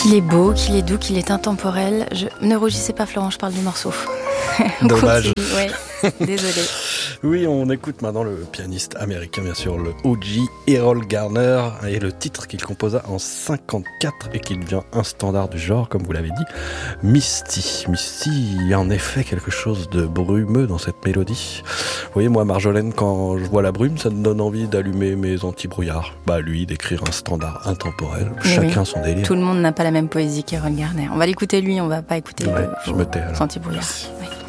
Qu'il est beau, qu'il est doux, qu'il est intemporel. Ne rougissez pas, Florent, je parle du morceau. Dommage. Ouais, désolé. Oui, on écoute maintenant le pianiste américain, bien sûr, le OG Errol Garner, et le titre qu'il composa en 54 et qui devient un standard du genre, comme vous l'avez dit, Misty. Misty, il y a en effet quelque chose de brumeux dans cette mélodie. Vous voyez, moi, Marjolaine, quand je vois la brume, ça me donne envie d'allumer mes anti-brouillards. Lui, d'écrire un standard intemporel, chacun son délire. Tout le monde n'a pas la même poésie qu'Errol Garner. On va l'écouter lui, on va pas écouter je me tais alors. anti-brouillards. Merci. Oui.